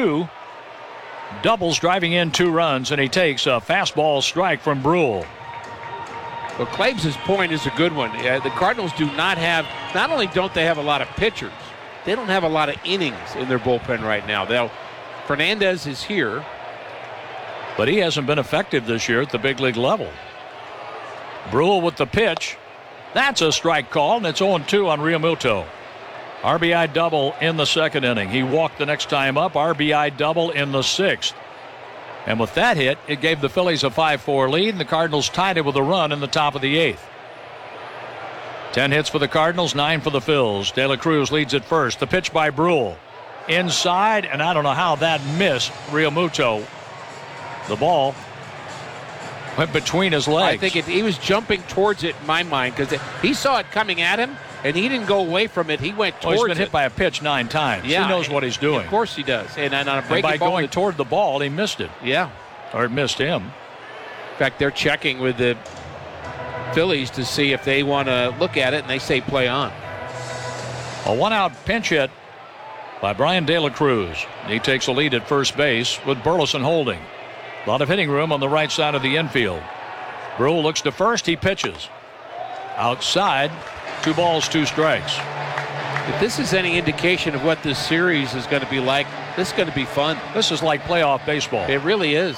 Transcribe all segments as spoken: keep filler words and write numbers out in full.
two doubles, driving in two runs, and he takes a fastball strike from Brule. Well, Claves' point is a good one. Uh, the Cardinals do not have, not only don't they have a lot of pitchers, they don't have a lot of innings in their bullpen right now. They'll, Fernandez is here. But he hasn't been effective this year at the big league level. Brule with the pitch. That's a strike call, and it's oh two on Realmuto. R B I double in the second inning. He walked the next time up. R B I double in the sixth. And with that hit, it gave the Phillies a five four lead, and the Cardinals tied it with a run in the top of the eighth. Ten hits for the Cardinals, nine for the Phils. De La Cruz leads at first. The pitch by Brule. Inside, and I don't know how that missed Realmuto. The ball went between his legs. I think it, he was jumping towards it in my mind because he saw it coming at him, and he didn't go away from it. He went towards it. Well, he's been hit by a pitch nine times. Yeah, he knows what he's doing. Of course he does. And, and on a breaking and by ball, going toward the ball, he missed it. Yeah. Or it missed him. In fact, they're checking with the Phillies to see if they want to look at it, and they say play on. A one-out pinch hit by Brian De La Cruz. He takes a lead at first base with Burleson holding. A lot of hitting room on the right side of the infield. Brule looks to first. He pitches. Outside, two balls, two strikes. If this is any indication of what this series is going to be like, this is going to be fun. This is like playoff baseball. It really is.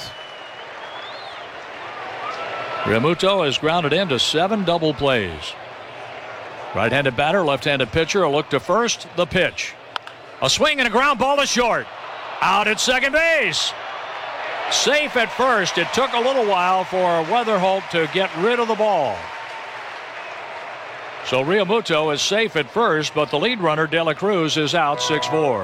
Realmuto has grounded into seven double plays. Right-handed batter, left-handed pitcher, a look to first, the pitch. A swing and a ground ball to short. Out at second base. Safe at first. It took a little while for Weatherholt to get rid of the ball. So Realmuto is safe at first, but the lead runner, De La Cruz, is out six four.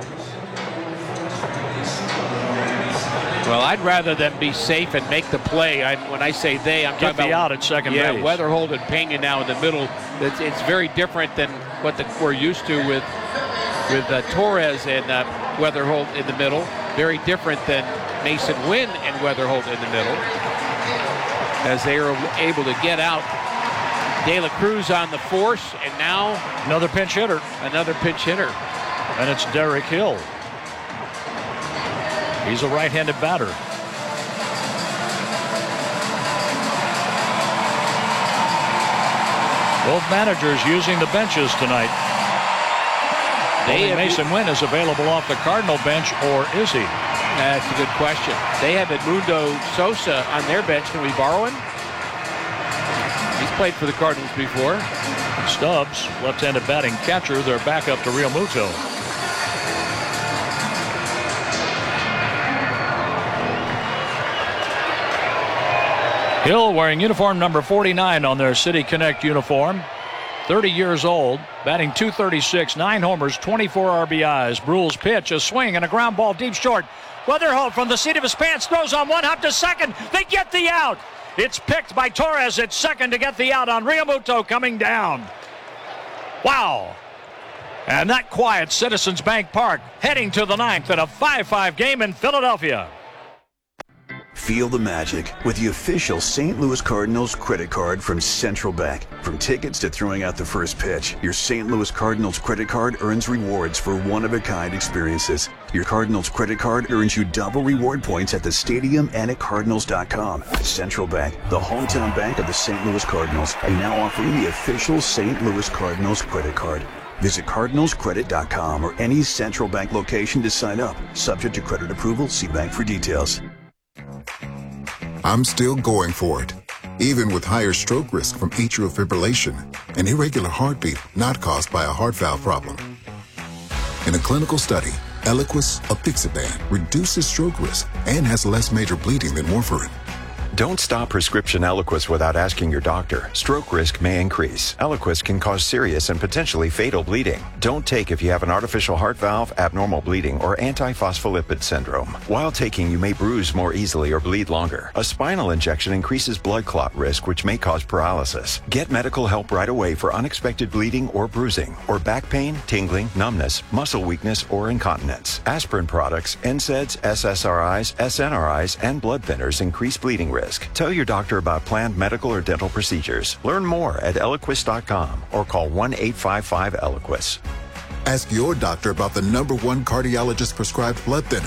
Well, I'd rather them be safe and make the play. I, when I say they, I'm Get talking the about out at second yeah, base. Weatherholt and Pena now in the middle. It's, it's very different than what the, we're used to with with uh, Torres and uh, Weatherholt in the middle. Very different than Mason Wynn and Weatherholt in the middle, as they are able to get out. De La Cruz on the force, and now another pinch hitter. Another pinch hitter. And it's Derek Hill. He's a right-handed batter. Both managers using the benches tonight. Only Mason Wynn is available off the Cardinal bench, or is he? That's a good question. They have Edmundo Sosa on their bench. Can we borrow him? He's played for the Cardinals before. Stubbs, left-handed batting catcher, they're back up to Realmuto. Hill wearing uniform number forty-nine on their City Connect uniform. thirty years old, batting two thirty-six, nine homers, twenty-four R B Is. Brule's pitch, a swing and a ground ball deep short. Weatherholt from the seat of his pants throws on one hop to second. They get the out. It's picked by Torres at second to get the out on Realmuto coming down. Wow. And that quiet Citizens Bank Park heading to the ninth in a five five game in Philadelphia. Feel the magic with the official Saint Louis Cardinals credit card from Central Bank. From tickets to throwing out the first pitch, your Saint Louis Cardinals credit card earns rewards for one-of-a-kind experiences. Your Cardinals credit card earns you double reward points at the stadium and at Cardinals dot com. Central Bank, the hometown bank of the Saint Louis Cardinals, and now offering the official Saint Louis Cardinals credit card. Visit Cardinals Credit dot com or any Central Bank location to sign up. Subject to credit approval, see bank for details. I'm still going for it, even with higher stroke risk from atrial fibrillation, an irregular heartbeat not caused by a heart valve problem. In a clinical study, Eliquis, apixaban, reduces stroke risk and has less major bleeding than warfarin. Don't stop prescription Eliquis without asking your doctor. Stroke risk may increase. Eliquis can cause serious and potentially fatal bleeding. Don't take if you have an artificial heart valve, abnormal bleeding, or antiphospholipid syndrome. While taking, you may bruise more easily or bleed longer. A spinal injection increases blood clot risk, which may cause paralysis. Get medical help right away for unexpected bleeding or bruising, or back pain, tingling, numbness, muscle weakness, or incontinence. Aspirin products, N SAIDs, S S R Is, S N R Is, and blood thinners increase bleeding risk. Tell your doctor about planned medical or dental procedures. Learn more at Eliquis dot com or call one eight five five Eliquis. Ask your doctor about the number one cardiologist prescribed blood thinner.